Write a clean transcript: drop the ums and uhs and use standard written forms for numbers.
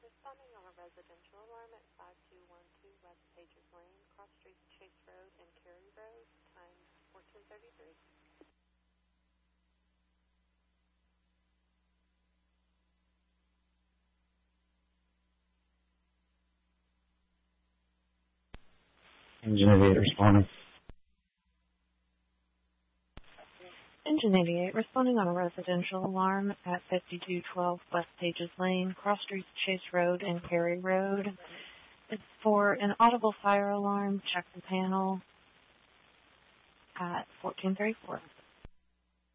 Responding on a residential alarm at 5212 West Pages Lane, cross streets Chase Road and Cary Road, time 14:33. Engine 88 responding. Engine 88 responding on a residential alarm at 5212 West Pages Lane, cross streets Chase Road and Cary Road. It's for an audible fire alarm. Check the panel at 14:34.